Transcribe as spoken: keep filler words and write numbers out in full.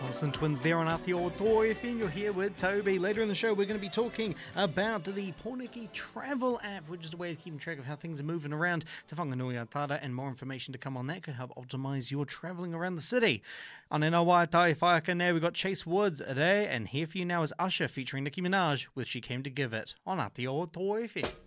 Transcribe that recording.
Thompson Twins there on Aotearoa F M. You're here with Toby. Later in the show, we're going to be talking about the Porniki Travel app, which is a way of keeping track of how things are moving around Te Whanganui Atada, and more information to come on that could help optimise your travelling around the city. On Ena Waitai Whaiaka now, we've got Chase Woods today, and here for you now is Usher featuring Nicki Minaj with She Came to Give It on Aotearoa F M.